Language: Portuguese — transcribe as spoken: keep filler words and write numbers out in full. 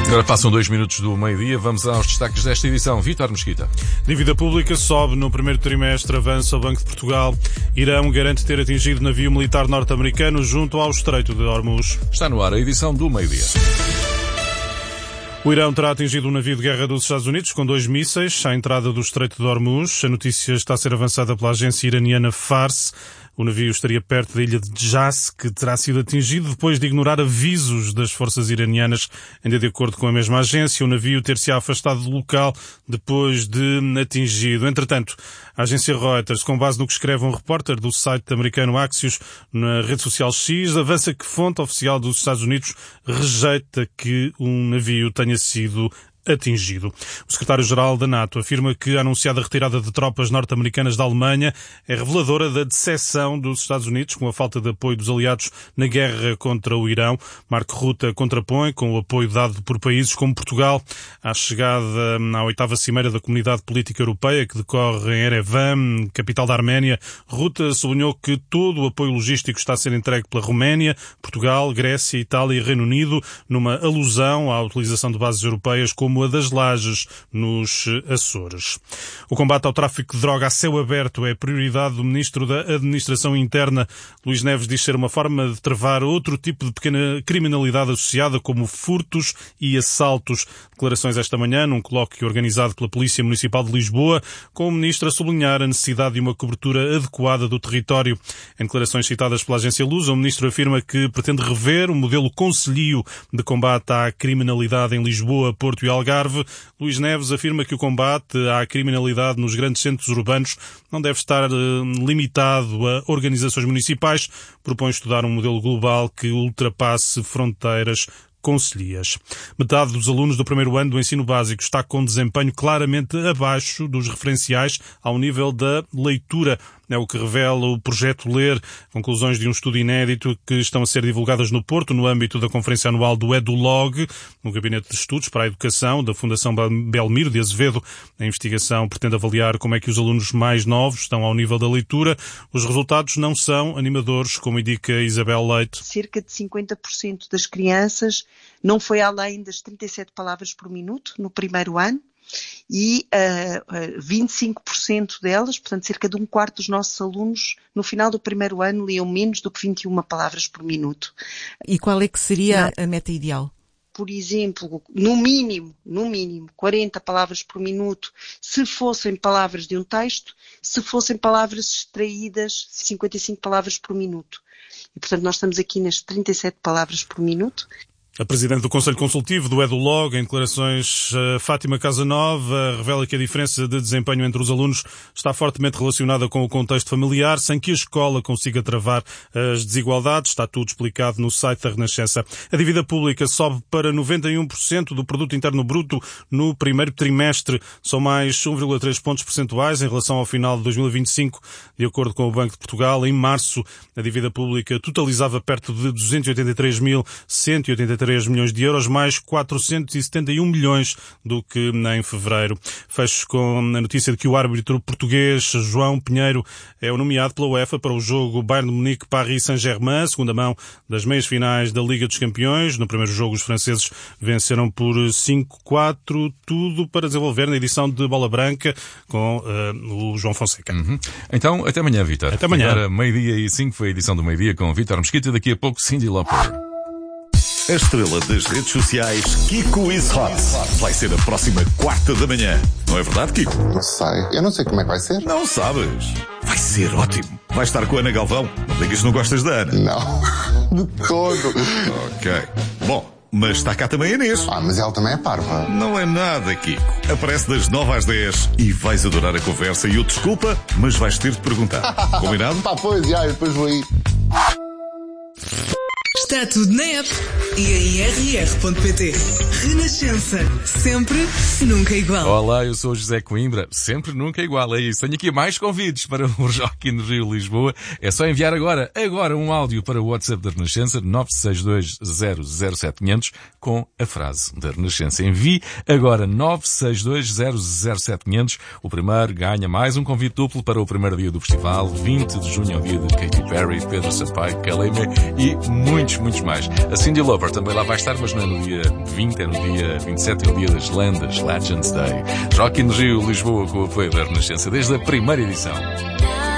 Agora passam dois minutos do meio-dia, vamos aos destaques desta edição. Vítor Mesquita. Dívida pública sobe no primeiro trimestre, avança o Banco de Portugal. Irão garante ter atingido navio militar norte-americano junto ao Estreito de Hormuz. Está no ar a edição do meio-dia. O Irão terá atingido um navio de guerra dos Estados Unidos com dois mísseis à entrada do Estreito de Hormuz. A notícia está a ser avançada pela agência iraniana Fars. O navio estaria perto da ilha de Djas, que terá sido atingido depois de ignorar avisos das forças iranianas. Ainda de acordo com a mesma agência, o navio ter-se afastado do local depois de atingido. Entretanto, a agência Reuters, com base no que escreve um repórter do site americano Axios na rede social X, avança que fonte oficial dos Estados Unidos rejeita que um navio tenha sido atingido. O secretário-geral da NATO afirma que a anunciada retirada de tropas norte-americanas da Alemanha é reveladora da decepção dos Estados Unidos com a falta de apoio dos aliados na guerra contra o Irão. Marco Rutte contrapõe com o apoio dado por países como Portugal à chegada à oitava cimeira da Comunidade Política Europeia que decorre em Erevan, capital da Arménia. Rutte sublinhou que todo o apoio logístico está a ser entregue pela Roménia, Portugal, Grécia, Itália e Reino Unido, numa alusão à utilização de bases europeias como como a das Lajes, nos Açores. O combate ao tráfico de droga a céu aberto é prioridade do Ministro da Administração Interna. Luís Neves diz ser uma forma de travar outro tipo de pequena criminalidade associada, como furtos e assaltos. Declarações esta manhã, num colóquio organizado pela Polícia Municipal de Lisboa, com o Ministro a sublinhar a necessidade de uma cobertura adequada do território. Em declarações citadas pela agência Lusa, o Ministro afirma que pretende rever o modelo concelhio de combate à criminalidade em Lisboa, Porto e Algarve. Luís Neves afirma que o combate à criminalidade nos grandes centros urbanos não deve estar uh, limitado a organizações municipais. Propõe estudar um modelo global que ultrapasse fronteiras concelhias. Metade dos alunos do primeiro ano do ensino básico está com desempenho claramente abaixo dos referenciais ao nível da leitura. É o que revela o projeto Ler, conclusões de um estudo inédito que estão a ser divulgadas no Porto, no âmbito da conferência anual do EduLog, no Gabinete de Estudos para a Educação da Fundação Belmiro de Azevedo. A investigação pretende avaliar como é que os alunos mais novos estão ao nível da leitura. Os resultados não são animadores, como indica Isabel Leite. Cerca de cinquenta por cento das crianças não foi além das trinta e sete palavras por minuto no primeiro ano. E uh, uh, vinte e cinco por cento delas, portanto cerca de um quarto dos nossos alunos, no final do primeiro ano liam menos do que vinte e uma palavras por minuto. E qual é que seria Não. a meta ideal? Por exemplo, no mínimo, no mínimo, quarenta palavras por minuto, se fossem palavras de um texto, se fossem palavras extraídas, cinquenta e cinco palavras por minuto. E portanto nós estamos aqui nas trinta e sete palavras por minuto. A Presidente do Conselho Consultivo do EduLog, em declarações, Fátima Casanova, revela que a diferença de desempenho entre os alunos está fortemente relacionada com o contexto familiar, sem que a escola consiga travar as desigualdades. Está tudo explicado no site da Renascença. A dívida pública sobe para noventa e um por cento do Produto Interno Bruto no primeiro trimestre. São mais um vírgula três pontos percentuais em relação ao final de dois mil e vinte e cinco, de acordo com o Banco de Portugal. Em março, a dívida pública totalizava perto de duzentos e oitenta e três mil cento e oitenta e três milhões de euros, mais quatrocentos e setenta e um milhões do que em fevereiro. Fecho com a notícia de que o árbitro português João Pinheiro é o nomeado pela UEFA para o jogo Bayern de Munique-Paris Saint-Germain, segunda mão das meias finais da Liga dos Campeões. No primeiro jogo, os franceses venceram por cinco a quatro, tudo para desenvolver na edição de Bola Branca com uh, o João Fonseca. Uhum. Então, até amanhã, Vítor. Até amanhã. Agora, meio-dia e cinco foi a edição do meio-dia com Vítor Mesquita. Daqui a pouco, Cyndi Lauper. A estrela das redes sociais, Kiko is Hot. Vai ser a próxima quarta da manhã. Não é verdade, Kiko? Não sei. Eu não sei como é que vai ser. Não sabes? Vai ser ótimo. Vai estar com a Ana Galvão. Não digas que não gostas da Ana. Não. De todo. Ok. Bom, mas está cá também a Inês. Ah, mas ela também é parva. Não é nada, Kiko. Aparece das nove às dez e vais adorar a conversa. E eu desculpa, mas vais ter de perguntar. Combinado? Tá, pois, já, eu depois vou aí. Está tudo na app e em r r ponto p t. Renascença. Sempre, nunca igual. Olá, eu sou o José Coimbra. Sempre, nunca igual. É isso. Tenho aqui mais convites para o Rock in Rio Lisboa. É só enviar agora, agora um áudio para o WhatsApp da Renascença nove seis dois zero zero sete quinhentos com a frase da Renascença. Envie agora nove seis dois zero zero sete quinhentos. O primeiro ganha mais um convite duplo para o primeiro dia do festival. vinte de junho é o dia de Katy Perry, Pedro Sampaio, Kaleme e muitos, muitos mais. A Cyndi Lauper Lover também lá vai estar, mas não é no dia vinte, é no dia vinte e sete, é o dia das lendas, Legends Day. Rock in Rio, Lisboa, com o apoio da Renascença, desde a primeira edição.